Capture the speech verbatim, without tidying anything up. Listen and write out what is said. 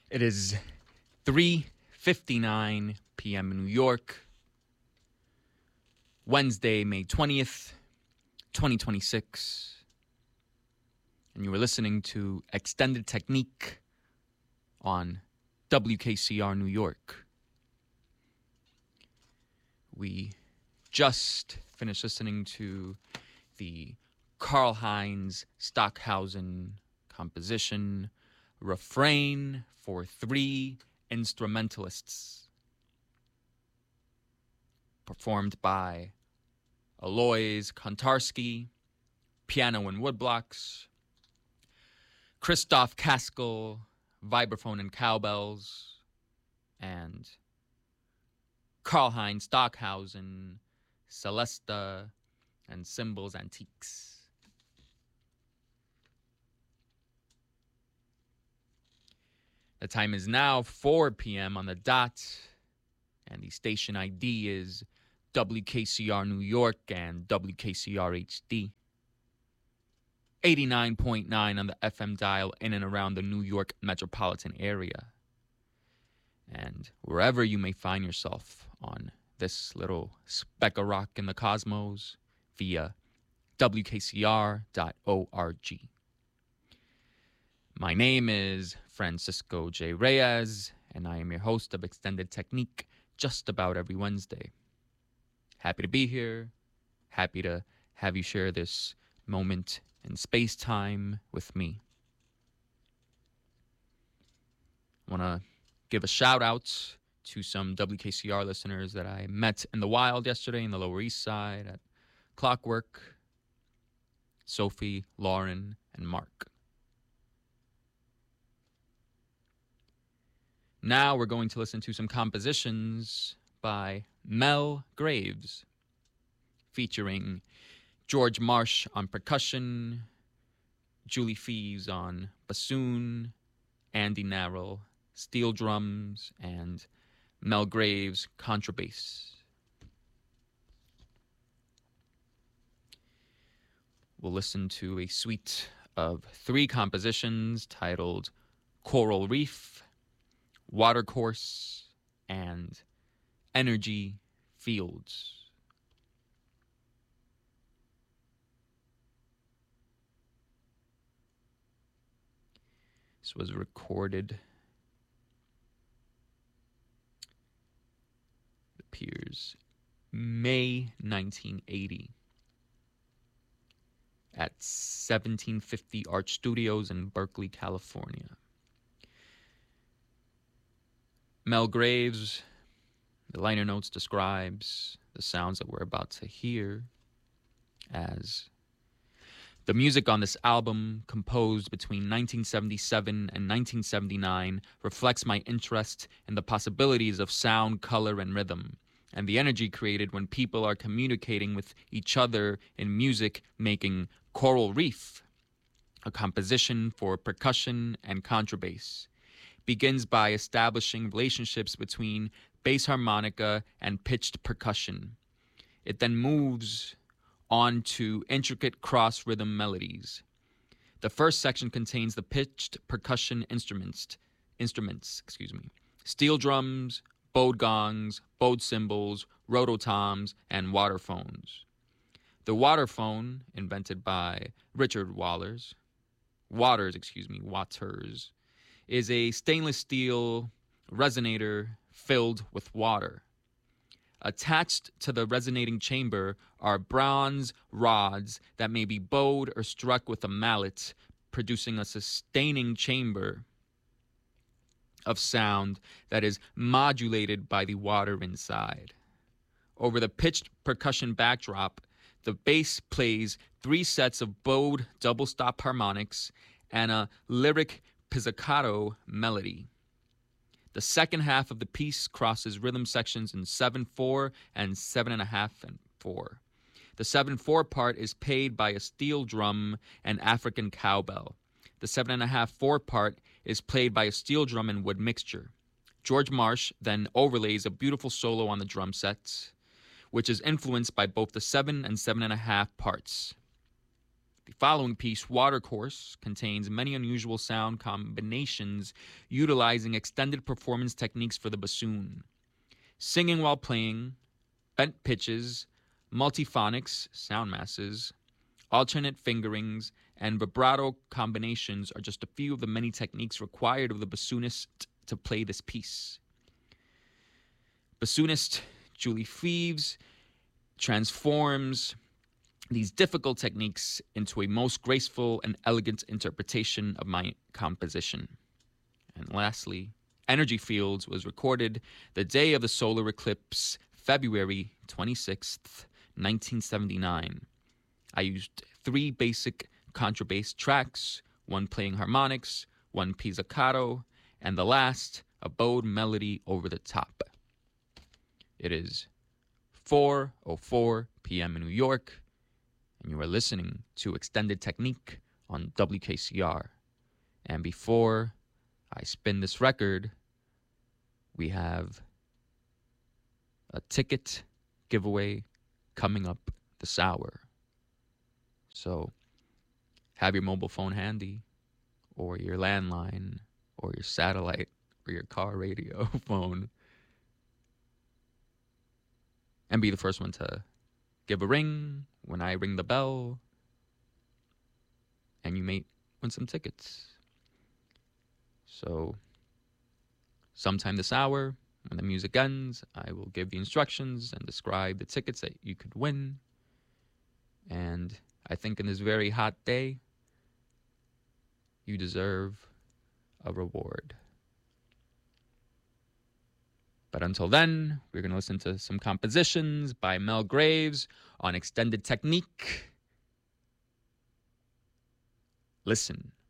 It is three fifty-nine p.m. in New York, Wednesday, May twentieth, twenty twenty-six. And you are listening to Extended Technique on W K C R New York. We just finished listening to the Karlheinz Stockhausen composition, Refrain for Three Instrumentalists, performed by Alois Kontarski, piano and woodblocks, Christoph Kaskel, vibraphone and cowbells, and Karlheinz Stockhausen, celesta, and cymbals antiques. The time is now four p.m. on the dot, and the station I D is W K C R New York and W K C R H D. eighty-nine point nine on the F M dial in and around the New York metropolitan area. And wherever you may find yourself on this little speck of rock in the cosmos via W K C R dot org. My name is Francisco J. Reyes, and I am your host of Extended Technique just about every Wednesday. Happy to be here. Happy to have you share this moment in space-time with me. I want to give a shout-out to some W K C R listeners that I met in the wild yesterday in the Lower East Side at Clockwork: Sophie, Lauren, and Mark. Now we're going to listen to some compositions by Mel Graves, featuring George Marsh on percussion, Julie Fees on bassoon, Andy Narrell steel drums, and Mel Graves contrabass. We'll listen to a suite of three compositions titled Coral Reef, Watercourse, and Energy Fields. This was recorded, it appears, May nineteen eighty at seventeen fifty Arch Studios in Berkeley, California. Mel Graves, the liner notes describes the sounds that we're about to hear as the music on this album, composed between nineteen seventy-seven and nineteen seventy-nine, reflects my interest in the possibilities of sound, color, and rhythm, and the energy created when people are communicating with each other in music, making Coral Reef, a composition for percussion and contrabass, begins by establishing relationships between bass harmonica and pitched percussion. It then moves on to intricate cross-rhythm melodies. The first section contains the pitched percussion instruments, instruments, excuse me, steel drums, bowed gongs, bowed cymbals, rototoms, and waterphones. The waterphone, invented by Richard Waters, Waters, excuse me, Waters, is a stainless steel resonator filled with water. Attached to the resonating chamber are bronze rods that may be bowed or struck with a mallet, producing a sustaining chamber of sound that is modulated by the water inside. Over the pitched percussion backdrop, the bass plays three sets of bowed double-stop harmonics and a lyric pizzicato melody. The second half of the piece crosses rhythm sections in seven four and seven and a half and four. The seven four part is played by a steel drum and African cowbell. The seven and a half four part is played by a steel drum and wood mixture. George Marsh then overlays a beautiful solo on the drum set, which is influenced by both the seven and seven and a half parts. The following piece, Watercourse, contains many unusual sound combinations utilizing extended performance techniques for the bassoon. Singing while playing, bent pitches, multiphonics, sound masses, alternate fingerings, and vibrato combinations are just a few of the many techniques required of the bassoonist to play this piece. Bassoonist Julie Feeves transforms these difficult techniques into a most graceful and elegant interpretation of my composition. And lastly, Energy Fields was recorded the day of the solar eclipse, February twenty-sixth, nineteen seventy-nine. I used three basic contrabass tracks, one playing harmonics, one pizzicato, and the last, a bowed melody over the top. It is four oh four p.m. in New York, and you are listening to Extended Technique on W K C R. And before I spin this record, we have a ticket giveaway coming up this hour. So have your mobile phone handy, or your landline, or your satellite, or your car radio phone, and be the first one to give a ring when I ring the bell, and you may win some tickets. So sometime this hour, when the music ends, I will give the instructions and describe the tickets that you could win. And I think in this very hot day, you deserve a reward. But until then, we're going to listen to some compositions by Mel Graves on Extended Technique. Listen.